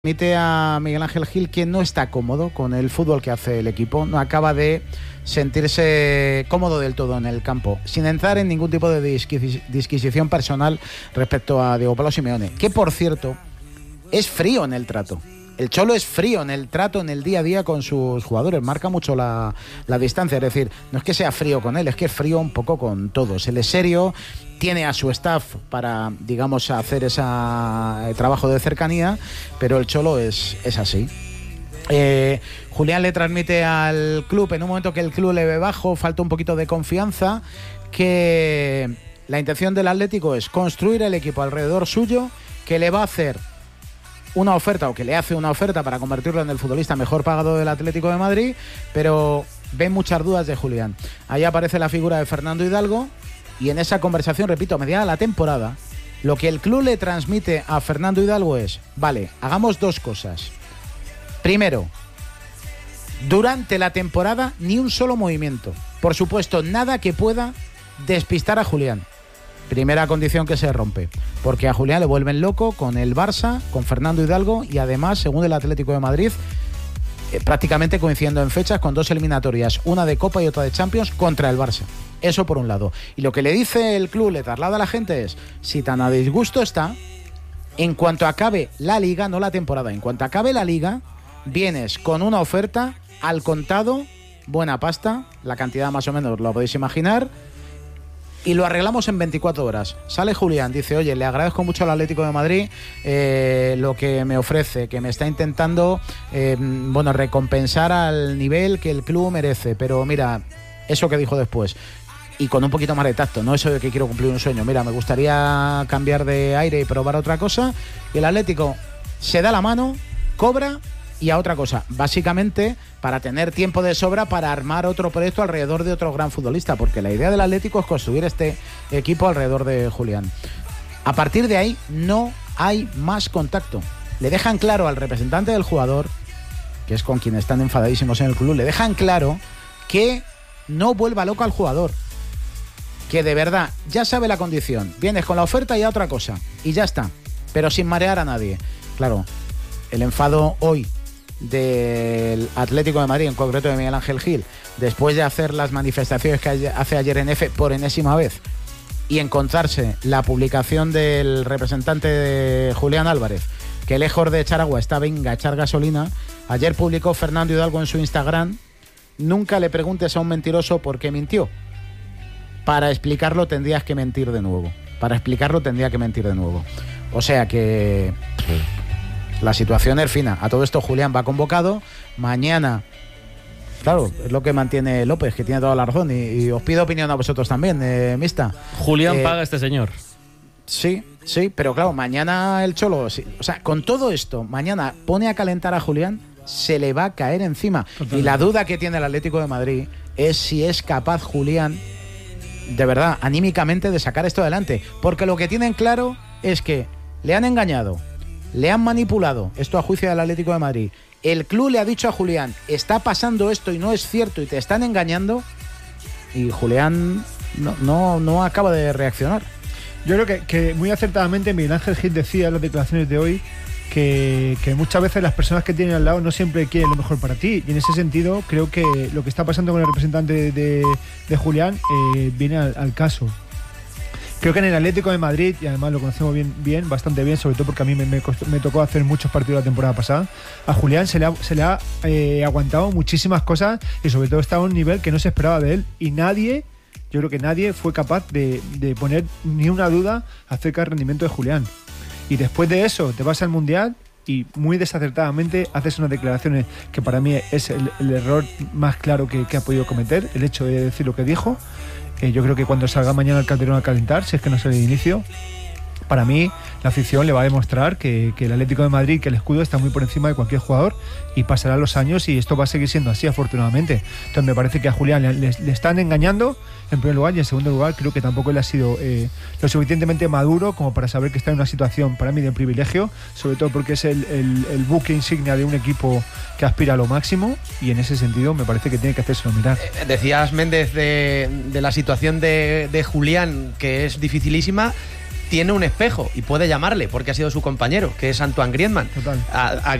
Admite a Miguel Ángel Gil que no está cómodo con el fútbol que hace el equipo, no acaba de sentirse cómodo del todo en el campo, sin entrar en ningún tipo de disquisición personal respecto a Diego Pablo Simeone, que por cierto es frío en el trato. El Cholo es frío en el trato, en el día a día con sus jugadores, marca mucho la distancia, es decir, no es que sea frío con él, es que es frío un poco con todos. Él es serio, tiene a su staff para, digamos, hacer ese trabajo de cercanía, pero el Cholo es así. Julián le transmite al club, en un momento que el club le ve bajo, falta un poquito de confianza, que la intención del Atlético es construir el equipo alrededor suyo, que le va a hacer una oferta o que le hace una oferta para convertirlo en el futbolista mejor pagado del Atlético de Madrid, pero ven muchas dudas de Julián. Ahí aparece la figura de Fernando Hidalgo y en esa conversación, repito, a mediada de la temporada, lo que el club le transmite a Fernando Hidalgo es, vale, hagamos dos cosas. Primero, durante la temporada ni un solo movimiento. Por supuesto, nada que pueda despistar a Julián. Primera condición que se rompe, porque a Julián le vuelven loco con el Barça, con Fernando Hidalgo y además, según el Atlético de Madrid, prácticamente coincidiendo en fechas con dos eliminatorias, una de Copa y otra de Champions contra el Barça. Eso por un lado. Y lo que le dice el club, le traslada a la gente es, si tan a disgusto está, en cuanto acabe la Liga, no la temporada, en cuanto acabe la Liga, vienes con una oferta al contado, buena pasta, la cantidad más o menos lo podéis imaginar, y lo arreglamos en 24 horas. Sale Julián, dice, oye, le agradezco mucho al Atlético de Madrid lo que me ofrece, que me está intentando recompensar al nivel que el club merece, pero mira, eso que dijo después, y con un poquito más de tacto, no eso de que quiero cumplir un sueño, mira, me gustaría cambiar de aire y probar otra cosa, y el Atlético se da la mano, cobra y a otra cosa, básicamente para tener tiempo de sobra para armar otro proyecto alrededor de otro gran futbolista, porque la idea del Atlético es construir este equipo alrededor de Julián. A partir de ahí no hay más contacto. Le dejan claro al representante del jugador, que es con quien están enfadadísimos en el club, le dejan claro que no vuelva loco al jugador, que de verdad ya sabe la condición, vienes con la oferta y a otra cosa, y ya está, pero sin marear a nadie. Claro, el enfado hoy del Atlético de Madrid, en concreto de Miguel Ángel Gil, después de hacer las manifestaciones que hace ayer en F por enésima vez y encontrarse la publicación del representante de Julián Álvarez, que lejos de echar agua está venga a echar gasolina. Ayer publicó Fernando Hidalgo en su Instagram: nunca le preguntes a un mentiroso por qué mintió. Para explicarlo tendrías que mentir de nuevo. O sea que la situación es fina. A todo esto Julián va convocado. Mañana, claro, es lo que mantiene López, que tiene toda la razón. Y os pido opinión a vosotros también, Mista. Julián paga a este señor. Sí, pero claro, mañana el Cholo, sí, o sea, con todo esto, mañana pone a calentar a Julián, se le va a caer encima. Totalmente. Y la duda que tiene el Atlético de Madrid es si es capaz Julián, de verdad, anímicamente, de sacar esto adelante. Porque lo que tienen claro es que le han engañado, le han manipulado, esto a juicio del Atlético de Madrid. El club le ha dicho a Julián, está pasando esto y no es cierto y te están engañando, y Julián no acaba de reaccionar. Yo creo que muy acertadamente Miguel Ángel Gil decía en las declaraciones de hoy que muchas veces las personas que tienen al lado no siempre quieren lo mejor para ti, y en ese sentido creo que lo que está pasando con el representante de Julián viene al caso. Creo que en el Atlético de Madrid, y además lo conocemos bien, bastante bien, sobre todo porque a mí me tocó hacer muchos partidos la temporada pasada, a Julián se le ha aguantado muchísimas cosas, y sobre todo está a un nivel que no se esperaba de él, y yo creo que nadie fue capaz de poner ni una duda acerca del rendimiento de Julián. Y después de eso te vas al Mundial y muy desacertadamente haces unas declaraciones que para mí es el error más claro que ha podido cometer, el hecho de decir lo que dijo. Yo creo que cuando salga mañana el Calderón a calentar, si es que no sale de inicio, para mí la afición le va a demostrar que el Atlético de Madrid, que el escudo está muy por encima de cualquier jugador, y pasarán los años y esto va a seguir siendo así, afortunadamente. Entonces me parece que a Julián le están engañando en primer lugar, y en segundo lugar creo que tampoco él ha sido lo suficientemente maduro como para saber que está en una situación para mí de privilegio, sobre todo porque es el buque insignia de un equipo que aspira a lo máximo, y en ese sentido me parece que tiene que hacérselo mirar. Decías, Méndez, de la situación de Julián, que es dificilísima. tiene un espejo y puede llamarle porque ha sido su compañero, que es Antoine Griezmann. Total. A